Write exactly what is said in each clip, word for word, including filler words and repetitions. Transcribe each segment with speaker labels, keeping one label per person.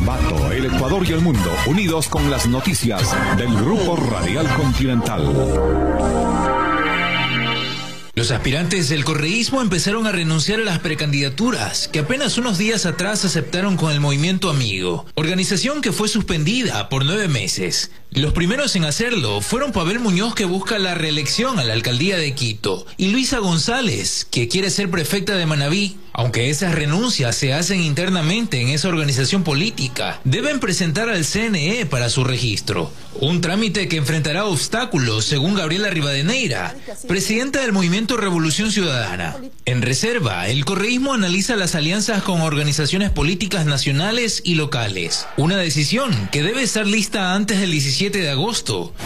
Speaker 1: Ambato, el Ecuador y el mundo, unidos con las noticias del Grupo Radial Continental.
Speaker 2: Los aspirantes del correísmo empezaron a renunciar a las precandidaturas que apenas unos días atrás aceptaron con el Movimiento Amigo, organización que fue suspendida por nueve meses. Los primeros en hacerlo fueron Pavel Muñoz, que busca la reelección a la alcaldía de Quito, y Luisa González, que quiere ser prefecta de Manabí. Aunque esas renuncias se hacen internamente en esa organización política, deben presentar al C N E para su registro. Un trámite que enfrentará obstáculos, según Gabriela Rivadeneira, presidenta del Movimiento Revolución Ciudadana. En reserva, el correísmo analiza las alianzas con organizaciones políticas nacionales y locales. Una decisión que debe estar lista antes del diecisiete de agosto.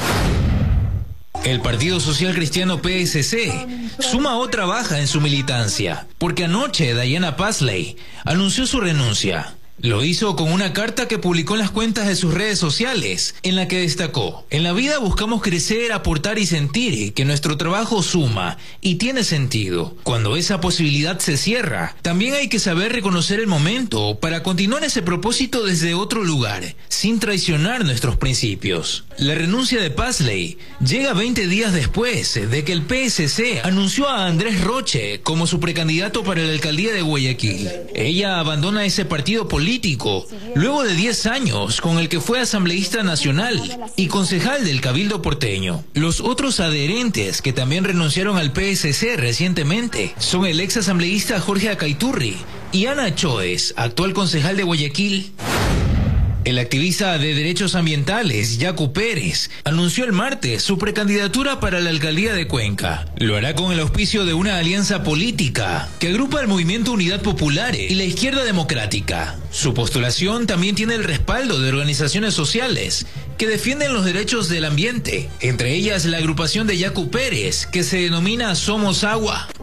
Speaker 2: El Partido Social Cristiano P S C suma otra baja en su militancia, porque anoche Diana Pasley anunció su renuncia. Lo hizo con una carta que publicó en las cuentas de sus redes sociales, en la que destacó: en la vida buscamos crecer, aportar y sentir que nuestro trabajo suma y tiene sentido. Cuando esa posibilidad se cierra, también hay que saber reconocer el momento para continuar ese propósito desde otro lugar, sin traicionar nuestros principios. La renuncia de Pasley llega veinte días después de que el P S C anunció a Andrés Roche como su precandidato para la alcaldía de Guayaquil. Ella abandona ese partido político luego de diez años, con el que fue asambleísta nacional y concejal del Cabildo porteño. Los otros adherentes que también renunciaron al P S C recientemente son el ex asambleísta Jorge Acaiturri y Ana Choes, actual concejal de Guayaquil. El activista de derechos ambientales, Yacu Pérez, anunció el martes su precandidatura para la alcaldía de Cuenca. Lo hará con el auspicio de una alianza política que agrupa el Movimiento Unidad Popular y la Izquierda Democrática. Su postulación también tiene el respaldo de organizaciones sociales que defienden los derechos del ambiente, entre ellas la agrupación de Yacu Pérez, que se denomina Somos Agua.